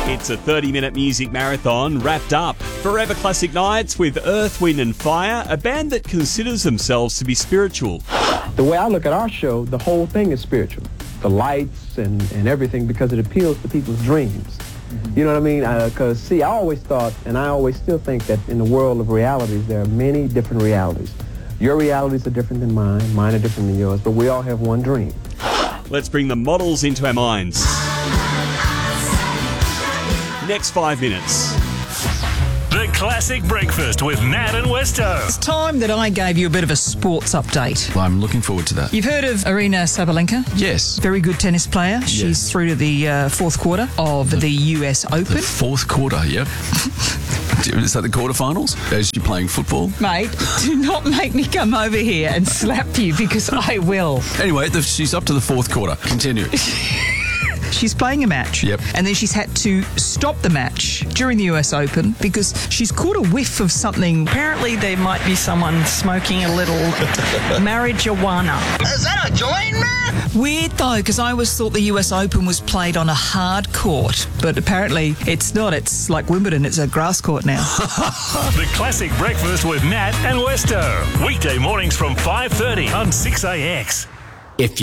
It's a 30-minute music marathon wrapped up. Forever Classic Nights with Earth, Wind and Fire, a band that considers themselves to be spiritual. The way I look at our show, the whole thing is spiritual. The lights and everything, because it appeals to people's dreams. You know what I mean? Because, see, I always thought, and I always still think that in the world of realities, there are many different realities. Your realities are different than mine are different than yours, but we all have one dream. Let's bring the models into our minds. Next 5 minutes. The Classic Breakfast with Nat and Westo. It's time that I gave you a bit of a sports update. Well, I'm looking forward to that. You've heard of Aryna Sabalenka? Yes. Very good tennis player. She's through to the fourth quarter of the US Open. The fourth quarter, yep. Is that the quarterfinals? Is she playing football? Mate, do not make me come over here and slap you, because I will. Anyway, she's up to the fourth quarter. Continue. She's playing a match. Yep. And then she's had to stop the match during the US Open because she's caught a whiff of something. Apparently there might be someone smoking a little marijuana. Is that a joint, man? Weird though, because I always thought the US Open was played on a hard court, but apparently it's not. It's like Wimbledon, it's a grass court now. The Classic Breakfast with Nat and Westo. Weekday mornings from 5:30 on 6AX.